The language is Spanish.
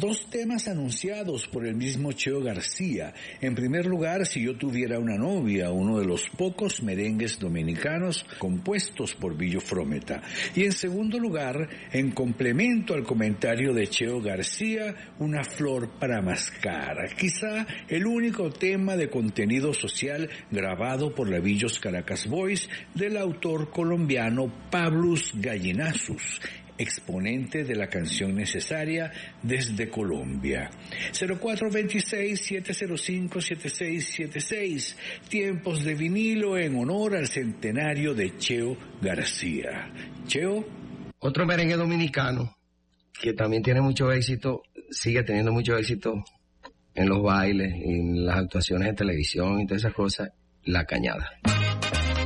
Dos temas anunciados por el mismo Cheo García. En primer lugar, Si yo tuviera una novia, uno de los pocos merengues dominicanos compuestos por Billo Frometa. Y en segundo lugar, en complemento al comentario de Cheo García, Una flor para mascar. Quizá el único tema de contenido social grabado por la Billos Caracas Boys del autor colombiano Pablus Gallinazus, exponente de la canción necesaria desde Colombia. 0426-705-7676, tiempos de vinilo en honor al centenario de Cheo García. Cheo. Otro merengue dominicano que también tiene mucho éxito, sigue teniendo mucho éxito en los bailes, en las actuaciones de televisión y todas esas cosas, La Cañada.